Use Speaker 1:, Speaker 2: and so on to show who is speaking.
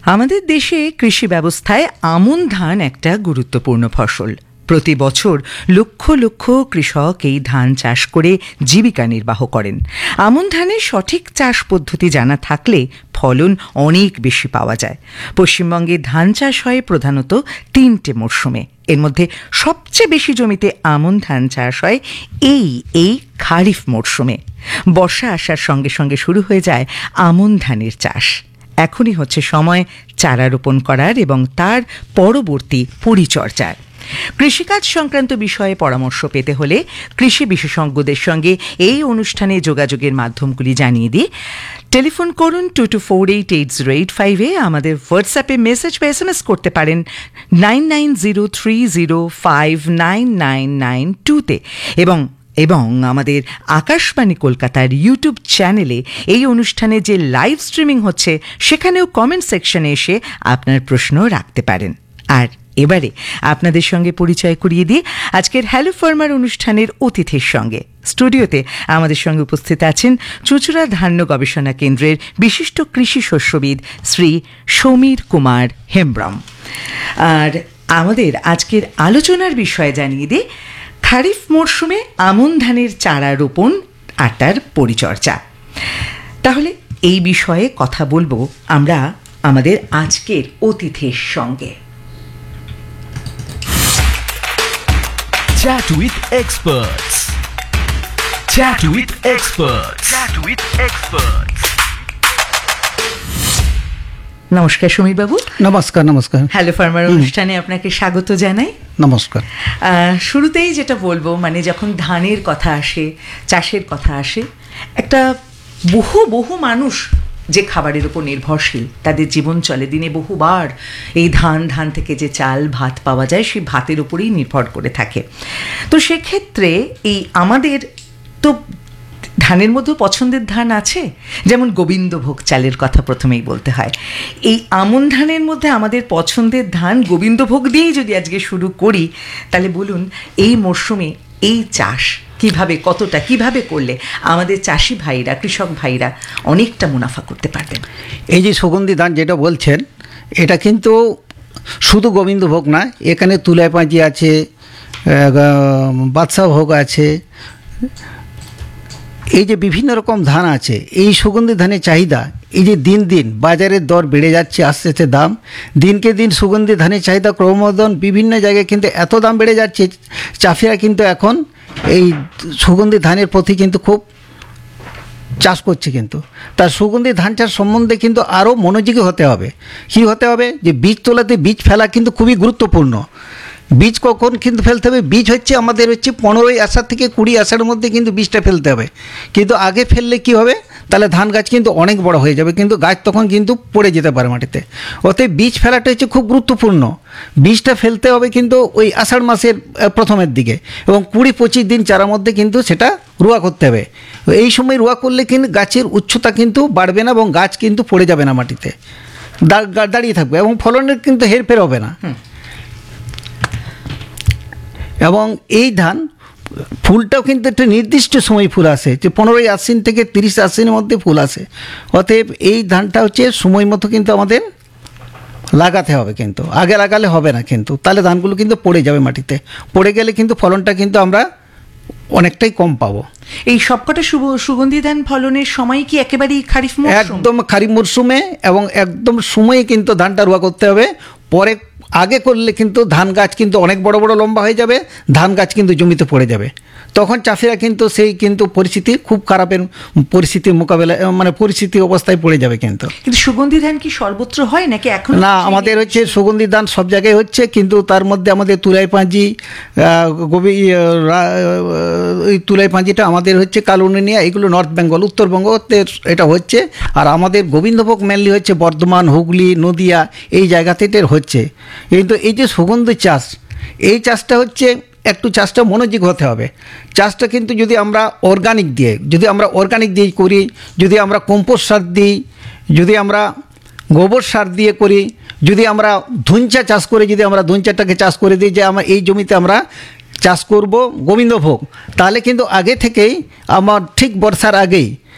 Speaker 1: আমাদের দেশে কৃষি ব্যবস্থায় আমন ধান একটা গুরুত্বপূর্ণ ফসল। প্রতি বছর লক্ষ লক্ষ কৃষক এই ধান চাষ করে জীবিকা নির্বাহ করেন। আমন ধানের সঠিক চাষ পদ্ধতি জানা থাকলে ফলন অনেক বেশি পাওয়া যায়। পশ্চিমবঙ্গে ধান চাষ হয় প্রধানত 3টে মরশুমে। এর মধ্যে সবচেয়ে বেশি জমিতে আমন ধান চাষ হয় এই খারিফ মরশুমে। বর্ষা আসার সঙ্গে সঙ্গে শুরু হয়ে যায় আমন ধানের চাষ। এখনই হচ্ছে সময় চারা রোপণ করার এবং তার পরবর্তী পরিচর্যার। কৃষিকাজ সংক্রান্ত বিষয়ে পরামর্শ পেতে হলে কৃষি বিশেষজ্ঞদের সঙ্গে এই অনুষ্ঠানে যোগাযোগের মাধ্যমগুলি জানিয়ে দিই। টেলিফোন করুন 22488085-এ, আমাদের হোয়াটসঅ্যাপে মেসেজ বা SMS করতে পারেন 9903059992-তে এবং আমাদের আকাশবাণী কলকাতার ইউটিউব চ্যানেলে এই অনুষ্ঠানে যে লাইভ স্ট্রিমিং হচ্ছে সেখানেও কমেন্ট সেকশনে এসে আপনার প্রশ্ন রাখতে পারেন। আর এবারে আপনাদের সঙ্গে পরিচয় করিয়ে দিয়ে আজকের হ্যালো ফার্মার অনুষ্ঠানের অতিথির সঙ্গে স্টুডিওতে আমাদের সঙ্গে উপস্থিত আছেন চুঁচুড়া ধান্য গবেষণা কেন্দ্রের বিশিষ্ট কৃষি শস্যবিদ শ্রী সমীর কুমার হেমব্রম। আর আমাদের আজকের আলোচনার বিষয়ে জানিয়ে দিয়ে খারিফ মরশুমে আমন ধানের চারা রোপণ আর তার পরিচর্যা। তাহলে এই বিষয়ে কথা বলবো আমরা আমাদের আজকের অতিথির সঙ্গে।
Speaker 2: Chat with experts. Chat with experts. Chat with experts.
Speaker 1: নমস্কার সমীর বাবু।
Speaker 3: নমস্কার। নমস্কার।
Speaker 1: হ্যালো ফার্মার অনুষ্ঠানে আপনাকে স্বাগত জানাই।
Speaker 3: নমস্কার।
Speaker 1: শুরুতেই যেটা বলবো, মানে যখন ধানের কথা আসে, চাষের কথা আসে, একটা বহু মানুষ যে খাবারের উপর নির্ভরশীল, তাদের জীবন চলে দিনে বহুবার এই ধান থেকে যে চাল ভাত পাওয়া যায় সেই ভাতের উপরেই নির্ভর করে থাকে। তো সেক্ষেত্রে এই আমাদের তো ধানের মধ্যেও পছন্দের ধান আছে, যেমন গোবিন্দভোগ চালের কথা প্রথমেই বলতে হয়। এই আমন ধানের মধ্যে আমাদের পছন্দের ধান গোবিন্দভোগ দিয়েই যদি আজকে শুরু করি, তাহলে বলুন এই মরশুমে এই চাষ কিভাবে করলে আমাদের চাষি ভাইরা, কৃষক ভাইরা অনেকটা মুনাফা করতে পারবেন?
Speaker 3: এই যে সুগন্ধি ধান যেটা বলছেন, এটা কিন্তু শুধু গোবিন্দভোগ না, এখানে তুলাই পাঁজি আছে, বাদশাহ ভোগ আছে, এই যে বিভিন্ন রকম ধান আছে। এই সুগন্ধি ধানের চাহিদা এই যে দিন দিন বাজারের দর বেড়ে যাচ্ছে, আস্তে আস্তে দাম দিনকে দিন সুগন্ধি ধানের চাহিদা ক্রমবর্ধমান, বিভিন্ন জায়গায় কিন্তু এত দাম বেড়ে যাচ্ছে, চাষিরা কিন্তু এখন এই সুগন্ধি ধানের প্রতি কিন্তু খুব চাষ করছে। কিন্তু তার সুগন্ধি ধান চাষ সম্বন্ধে কিন্তু আরও মনোযোগী হতে হবে। কী হতে হবে? যে বীজ তোলাতে বীজ ফেলা কিন্তু খুবই গুরুত্বপূর্ণ। বীজ কখন কিন্তু ফেলতে হবে? বীজ আমাদের 15ই আষাঢ় থেকে 20 আষাঢ়ের মধ্যে কিন্তু বীজটা ফেলতে হবে। কিন্তু আগে ফেললে কি হবে? তাহলে ধান গাছ কিন্তু অনেক বড় হয়ে যাবে, কিন্তু গাছ তখন কিন্তু পড়ে যেতে পারে মাটিতে। অতএব বীজ ফেলাটা খুব গুরুত্বপূর্ণ। বীজটা ফেলতে হবে কিন্তু ওই আষাঢ় মাসের প্রথমের দিকে, এবং 20-25 দিন চারার মধ্যে কিন্তু সেটা রোয়া করতে হবে। এই সময় রোয়া করলে কিন্তু গাছের উচ্চতা কিন্তু বাড়বে না এবং গাছ কিন্তু পড়ে যাবে না, মাটিতে দাঁড়িয়ে থাকবে এবং ফলনের কিন্তু হেরফের হবে না। এবং এই ধান ফুলটাও কিন্তু একটা নির্দিষ্ট সময় ফুল আসে, যে 15ই আশ্বিন থেকে 30 আশ্বিনের মধ্যে ফুল আসে। অতএব এই ধানটা সময় মতো কিন্তু আমাদের লাগাতে হবে, কিন্তু আগে লাগালে হবে না, কিন্তু তাহলে ধানগুলো কিন্তু পড়ে যাবে মাটিতে। পড়ে গেলে কিন্তু ফলনটা কিন্তু আমরা অনেকটাই কম পাবো।
Speaker 1: এই সবকটা সুগন্ধি ধান ফলনের সময় কি একেবারেই খারিফ মরশুম?
Speaker 3: একদম খারিফ মরশুমে, এবং একদম সময়ে কিন্তু ধানটা রোয়া করতে হবে। পরে আগে করলে কিন্তু ধান গাছ কিন্তু অনেক বড় বড় লম্বা হয়ে যাবে, ধান গাছ কিন্তু জমিতে পড়ে যাবে। তখন চাষিরা কিন্তু পরিস্থিতি খুব খারাপের পরিস্থিতির মোকাবেলা, পরিস্থিতি অবস্থায় পড়ে যাবে। কিন্তু
Speaker 1: সুগন্ধি ধান কি সর্বত্র হয় নাকি এখন?
Speaker 3: না, আমাদের সুগন্ধি ধান সব জায়গায় হচ্ছে, কিন্তু তার মধ্যে আমাদের তুলাই পাঁজি, ওই তুলাই পাঁজিটা আমাদের কালুনিয়া, এগুলো নর্থ বেঙ্গল, উত্তরবঙ্গতে এটা হচ্ছে। আর আমাদের গোবিন্দভোগ মেনলি হচ্ছে বর্ধমান, হুগলি, নদিয়া, এই জায়গাতে হচ্ছে। কিন্তু এই যে সুগন্ধি চাষ, এই চাষটা একটু চাষটা মনোযোগ হতে হবে। চাষটা কিন্তু যদি আমরা অর্গানিক দিয়ে করি, যদি আমরা কম্পোস্ট সার দিই, যদি আমরা গোবর সার দিয়ে করি, যদি আমরা ধুঞ্চা চাষ করে, যদি আমরা ধুঞ্চাটাকে চাষ করে দিই যে আমার এই জমিতে আমরা চাষ করব গোবিন্দভোগ, তাহলে কিন্তু আগে থেকেই আমার ঠিক বর্ষার আগেই